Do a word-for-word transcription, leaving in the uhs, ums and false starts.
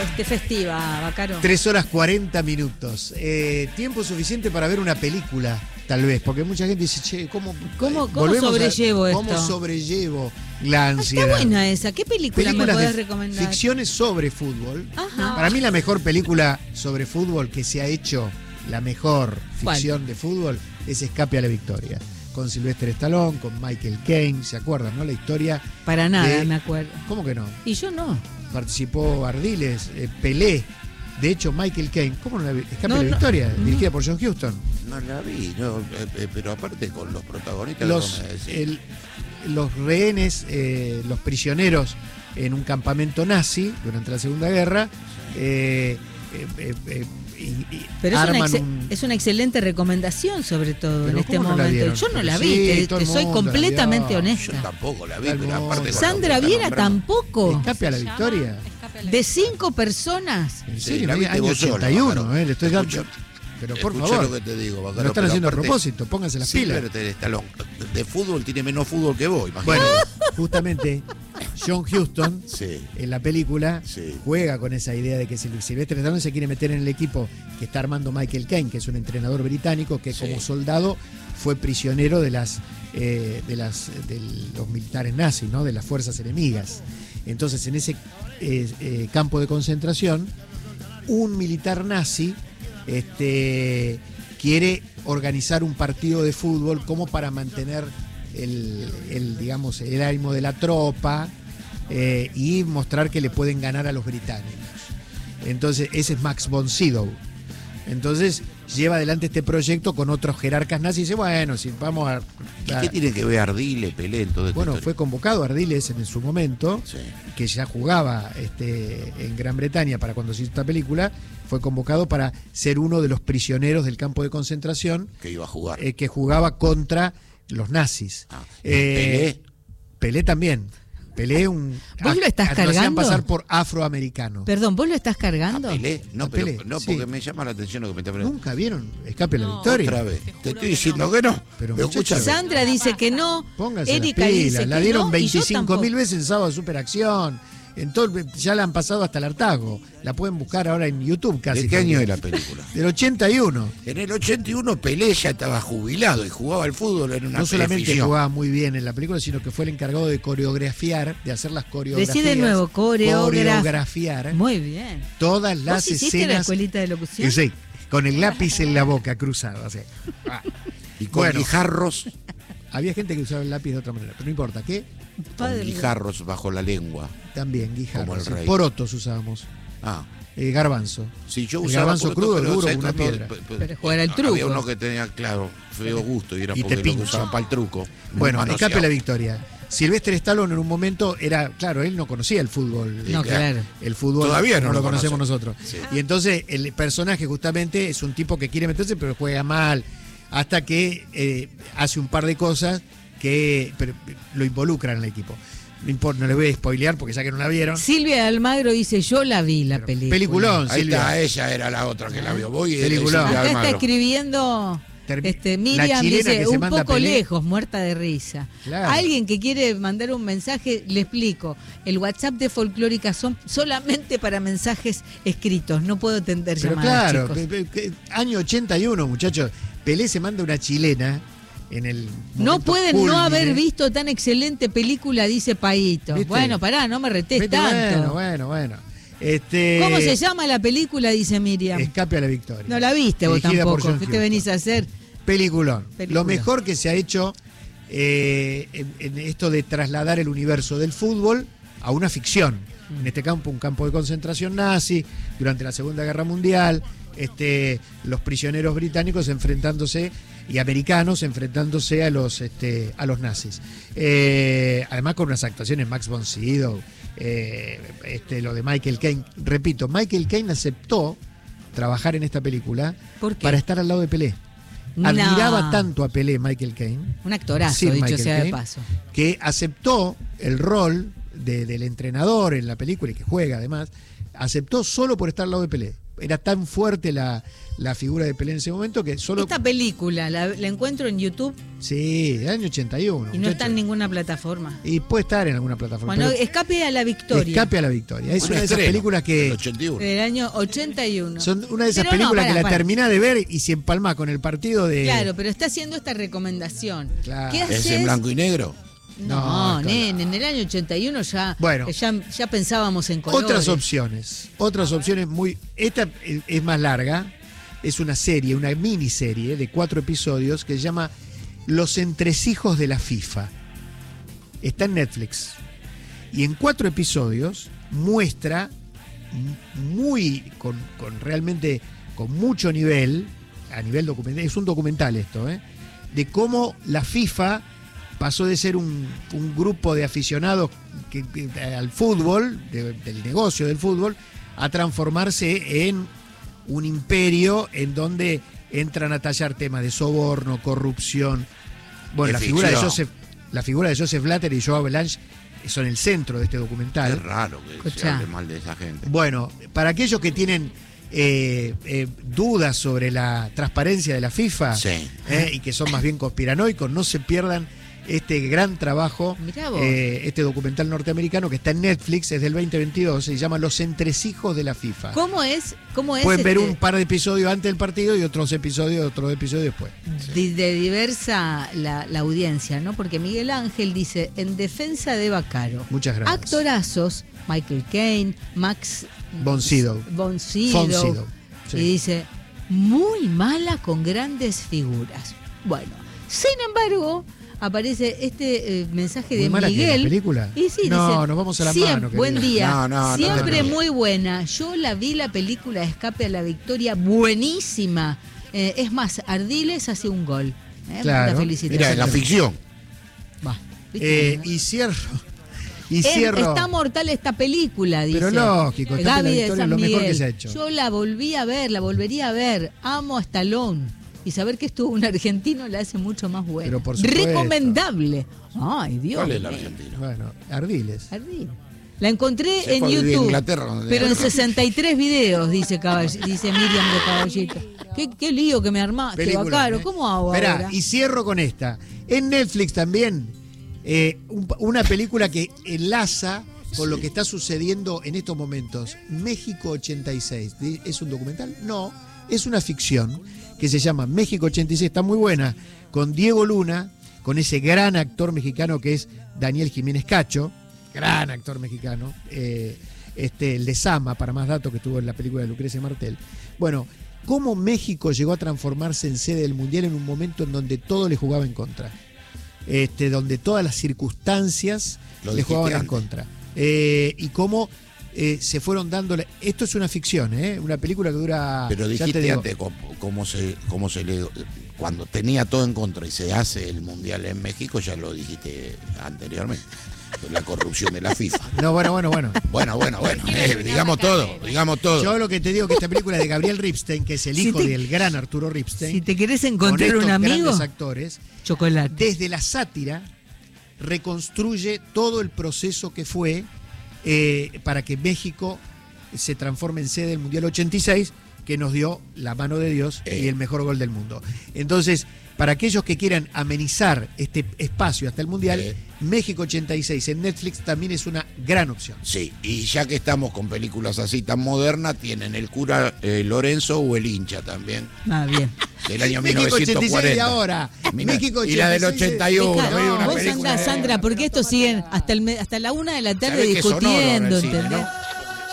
este, festiva, Bacaro? Tres horas cuarenta minutos. Eh, tiempo suficiente para ver una película, tal vez, porque mucha gente dice, che, ¿cómo, ¿Cómo, cómo sobrellevo a, esto? ¿Cómo sobrellevo la ansiedad? Está buena esa. ¿Qué película Películas me podés de recomendar? Ficciones sobre fútbol. Ajá. Para mí la mejor película sobre fútbol que se ha hecho, la mejor ficción ¿Cuál? de fútbol, es Escape a la Victoria. Con Sylvester Stallone, con Michael Caine, ¿se acuerdan, no? La historia. Para nada, de... me acuerdo. ¿Cómo que no? Y yo no. Participó Ardiles, eh, Pelé. De hecho, Michael Caine, ¿cómo no la vi? Escape No, a la no, Victoria, no. dirigida por John Huston. No la vi, no, eh, pero aparte con los protagonistas. Los, el, los rehenes, eh, los prisioneros en un campamento nazi durante la Segunda Guerra. Eh, eh, eh, eh, Y, y Pero es una, un... es una excelente recomendación, sobre todo en este no momento. Yo no la vi, sí, te, te soy completamente honesta. Yo tampoco la vi, pero aparte Sandra Viera tampoco. Escape a la Victoria. De cinco personas. En Sí, serio, la viste año vos sola, ochenta y uno, Bárbaro. eh, le estoy dando. Escucha, Pero por escucha favor, lo que te digo, Bárbaro, lo están pero haciendo aparte, a propósito, pónganse las sí, pilas. pero te- Stallone, de fútbol tiene menos fútbol que vos, imagínate. Bueno, justamente John Huston Sí. en la película Sí. juega con esa idea de que si Sylvester Stallone se quiere meter en el equipo que está armando Michael Caine, que es un entrenador británico que Sí. como soldado fue prisionero de las eh, de las de los militares nazis, ¿no? De las fuerzas enemigas. Entonces, en ese eh, eh, campo de concentración, un militar nazi este, quiere organizar un partido de fútbol como para mantener el, el, digamos, el ánimo de la tropa eh, y mostrar que le pueden ganar a los británicos. Entonces, ese es Max von Sydow. Entonces, lleva adelante este proyecto con otros jerarcas nazis y dice, bueno, si vamos a... ¿Y a qué tiene que ver Ardile, Pelé, en todo esto? bueno, fue convocado Ardiles en su momento, Sí. que ya jugaba este, en Gran Bretaña para cuando se hizo esta película, fue convocado para ser uno de los prisioneros del campo de concentración Que iba a jugar. eh, que jugaba contra los nazis. Ah, Eh, Pelé. Pelé también. Pelé un... ¿Vos lo estás a- hacían cargando? pasar por afroamericano. Perdón, ¿vos lo estás ¿A cargando? Pelé? No, A pero, Pelé, no sí. porque me llama la atención lo que me está preguntando. ¿Nunca vieron Escape a la No. Victoria? Otra vez. Te Te, juro estoy que diciendo no. que no. Pero, Pero muchachos, escúchame. Sandra dice que no. Pónganse las Erika dice pilas. que La dieron no, y yo veinticinco mil tampoco. veces en Sábado de Superacción. En todo, ya la han pasado hasta el hartazgo. La pueden buscar ahora en YouTube casi. ¿De qué año es la película? Del ochenta y uno. En el ochenta y uno Pelé ya estaba jubilado y jugaba al fútbol en una No solamente ficción. jugaba muy bien en la película, sino que fue el encargado de coreografiar, de hacer las coreografías. Decí de nuevo, coreógrafo. Coreografiar Muy bien. todas las ¿Vos hiciste la escenas. escuelita de locución? Y sí, con el lápiz en la boca, cruzado. Así. Ah. Y con Bueno. guijarros, Había gente que usaba el lápiz de otra manera, pero no importa. ¿Qué? con Padre. guijarros bajo la lengua. También, Como guijarros. el rey. Porotos usábamos. Ah, Eh, garbanzo. sí, yo El usaba garbanzo poroto, crudo, pero duro, ¿sabes como una cuándo? piedra. Pe- pe- Pero jugar al Había truco. uno que tenía, claro, feo gusto y era Y porque te lo pincha. usaban para el truco. Bueno, Manoseado. Escape a la Victoria. Sylvester Stallone en un momento era, claro, él no conocía el fútbol. No, claro. El fútbol Todavía no como lo lo conocemos conoce. nosotros. Sí. Y entonces el personaje justamente es un tipo que quiere meterse pero juega mal, hasta que eh, hace un par de cosas que pero, lo involucran al equipo. No importa, no les voy a spoilear porque ya que no la vieron. Silvia Almagro dice, yo la vi la Pero película. peliculón, Ahí Silvia. está, ella era la otra que la vio. Voy y Peliculón. Silvia Acá está Almagro. escribiendo Termi- este, la Miriam, chilena dice, que se un manda poco Pelé. lejos, muerta de risa. Claro. Alguien que quiere mandar un mensaje, le explico. El WhatsApp de Folclórica son solamente para mensajes escritos, no puedo atender Pero llamadas, claro, chicos. pe- pe- pe- año ochenta y uno, muchachos. Pelé se manda una chilena en el No momento pueden culmine. no haber visto tan excelente película, dice Paito. ¿Viste? Bueno, pará, no me retés Vete, tanto. Bueno, bueno, bueno. Este, ¿Cómo se llama la película? Dice Miriam. Escape a la Victoria. No la viste vos Dirigida por tampoco. John ¿Qué te Huston. venís a hacer? Peliculón. Película. Lo mejor que se ha hecho eh, en, en esto de trasladar el universo del fútbol a una ficción. En este campo, un campo de concentración nazi, durante la Segunda Guerra Mundial, este, los prisioneros británicos enfrentándose y americanos enfrentándose a los, este, a los nazis. Eh, además con unas actuaciones Max von Sydow, eh, este, lo de Michael Caine. Repito, Michael Caine aceptó trabajar en esta película ¿Por qué? para estar al lado de Pelé. No. Admiraba tanto a Pelé, Michael Caine, Un actorazo, Sir dicho Michael sea de Caine, paso. que aceptó el rol de- del entrenador en la película y que juega además, aceptó solo por estar al lado de Pelé. era tan fuerte la, la figura de Pelé en ese momento que solo... Esta película la, la encuentro en YouTube. Sí, del año ochenta y uno. Y no está en ninguna plataforma. Y puede estar en alguna plataforma. Bueno, Escape a la Victoria. Escape a la Victoria. Es Un una de esas estreno, películas que... del ochenta y uno. Del año ochenta y uno. Son una de esas Pero películas no, para, que la para. terminás de ver y se empalma con el partido de... Claro, pero está haciendo esta recomendación. Claro. ¿Qué ¿Es haces? en blanco y negro? No, No, nene, en el año ochenta y uno ya, Bueno. ya, ya pensábamos en colores. Otras opciones. Otras opciones muy... Esta es es más larga. Es una serie, una miniserie de cuatro episodios que se llama Los entresijos de la FIFA. Está en Netflix. Y en cuatro episodios muestra muy, con, con realmente, con mucho nivel, a nivel documental, es un documental esto, ¿eh? De cómo la FIFA pasó de ser un, un grupo de aficionados que, que, al fútbol, de, del negocio del fútbol, a transformarse en un imperio en donde entran a tallar temas de soborno, corrupción. Bueno, la Es figura, de ficción. Joseph, la figura de Joseph Blatter y Joao Belange son el centro de este documental. Es raro que se Escuchá. hable mal de esa gente. Bueno, para aquellos que tienen eh, eh, dudas sobre la transparencia de la FIFA Sí. eh, y que son más bien conspiranoicos, no se pierdan este gran trabajo, Mirá vos. eh, este documental norteamericano que está en Netflix, es del veinte veintidós, se llama Los entresijos de la FIFA. ¿Cómo es? ¿Cómo es Pueden ver este, un par de episodios antes del partido y otros episodios, otros episodios después. de, de diversa la, la audiencia, ¿no? Porque Miguel Ángel dice, en defensa de Bacaro. Muchas gracias. Actorazos, Michael Caine, Max Von Sydow. Von Sydow. Von Sydow, sí. Y dice, muy mala con grandes figuras. Bueno, sin embargo, aparece este eh, mensaje ¿Muy de mala que Miguel. la película? Y sí, No, dice, nos vamos a la "Siem- mano, querida". Buen día. No, no, no Siempre te muy buena. Yo la vi la película Escape a la Victoria, buenísima. Eh, es más, Ardiles hace un gol. ¿eh? Claro. Una felicitación. Mira, en la ficción. Va, ¿viste? Eh, y cierro. Y Es- cierro. está mortal esta película, dice. Pero lógico, Escape a la Gaby de Victoria San es lo mejor Miguel. que se ha hecho. Yo la volví a ver, la volvería a ver. Amo a Stallone. Y saber que estuvo un argentino la hace mucho más buena. Pero por supuesto. Recomendable. Ay, Dios. ¿Cuál es la mío. Argentina? Bueno, Ardiles. Ardiles. La encontré Se en fue a vivir a YouTube, Inglaterra, donde pero en tenía- sesenta y tres videos, dice, Caball- dice Miriam de Caballito. ¿Qué, qué lío que me armaste, Película, Bacaro. ¿eh? ¿Cómo hago Esperá, ahora? y cierro con esta. En Netflix también, eh, un- una película que enlaza con lo que está sucediendo en estos momentos. México ochenta y seis. ¿Es un documental? No, es una ficción que se llama México ochenta y seis. Está muy buena, con Diego Luna, con ese gran actor mexicano que es Daniel Jiménez Cacho, gran actor mexicano, eh, este, el de Sama, para más datos, que estuvo en la película de Lucrecia Martel. Bueno, cómo México llegó a transformarse en sede del Mundial en un momento en donde todo le jugaba en contra. Este, donde todas las circunstancias Lo le dijiste jugaban en antes. contra. Eh, y cómo eh, se fueron dándole... Esto es una ficción, ¿eh? Una película que dura... Pero ya te dijiste digo, antes cómo, cómo se, cómo se le... Cuando tenía todo en contra y se hace el Mundial en México, ya lo dijiste anteriormente. La corrupción de la FIFA. No, bueno, bueno, bueno. Bueno, bueno, bueno. eh, digamos todo, digamos todo. Yo lo que te digo que esta película es de Gabriel Ripstein, que es el Si hijo te- del gran Arturo Ripstein. Si te querés con encontrar estos un amigo, grandes actores, chocolate. desde la sátira reconstruye todo el proceso que fue eh, para que México se transforme en sede del Mundial ochenta y seis, que nos dio la mano de Dios y Eh. el mejor gol del mundo. Entonces, para aquellos que quieran amenizar este espacio hasta el Mundial, Eh. México ochenta y seis en Netflix también es una gran opción. Sí, y ya que estamos con películas así tan modernas, tienen El cura eh, Lorenzo o El hincha también, Ah, bien. del año México ochenta y seis mil novecientos cuarenta. de ahora. Mira, México y la del ochenta y seis ochenta y uno. Dejá- hay una vos película andás, de- Sandra, porque estos siguen hasta, el, me- hasta la una de la tarde Sabés que sonoro ahora el discutiendo, cine, ¿entendés? ¿no?